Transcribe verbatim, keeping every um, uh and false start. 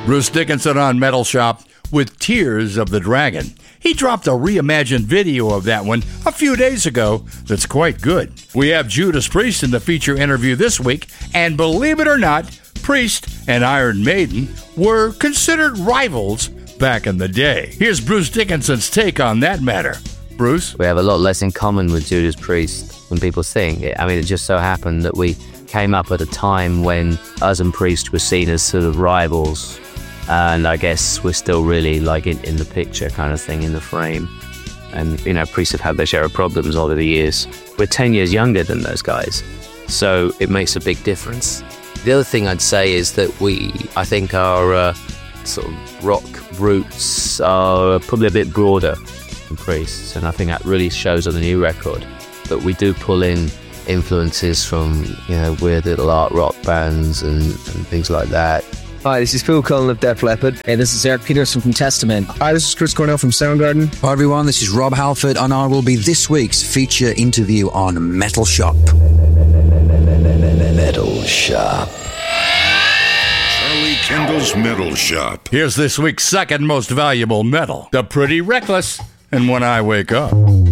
Bruce Dickinson on Metal Shop with Tears of the Dragon. He dropped a reimagined video of that one a few days ago that's quite good. We have Judas Priest in the feature interview this week, and believe it or not, Priest and Iron Maiden were considered rivals back in the day. Here's Bruce Dickinson's take on that matter. Bruce? We have a lot less in common with Judas Priest than people think. I mean, it just so happened that we came up at a time when us and Priest were seen as sort of rivals. And I guess we're still really like in, in the picture kind of thing, in the frame. And, you know, Priest have had their share of problems over the years. We're ten years younger than those guys, so it makes a big difference. The other thing I'd say is that we, I think our uh, sort of rock roots are probably a bit broader than Priest's. And I think that really shows on the new record that we do pull in influences from, you know, weird little art rock bands and, and things like that. Hi, this is Phil Cullen of Def Leppard. Hey, this is Eric Peterson from Testament. Hi, this is Chris Cornell from Soundgarden. Hi everyone, this is Rob Halford and I will be this week's feature interview on Metal Shop. Metal Shop. Charlie Kendall's Metal Shop. Here's this week's second most valuable metal, The Pretty Reckless, and When I Wake Up.